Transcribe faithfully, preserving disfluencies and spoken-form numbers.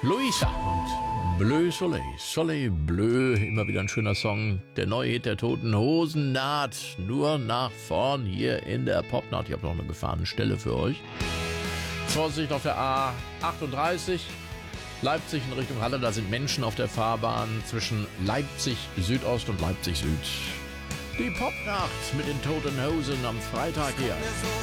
Luisa und Bleu Soleil. Soleil Bleu, immer wieder ein schöner Song. Der neue Hit der Toten Hosen naht nur nach vorn hier in der Popnacht. Ich habe noch eine Gefahrenstelle für euch. Vorsicht auf der A achtunddreißig. Leipzig in Richtung Halle, da sind Menschen auf der Fahrbahn zwischen Leipzig Südost und Leipzig Süd. Die Popnacht mit den Toten Hosen am Freitag hier.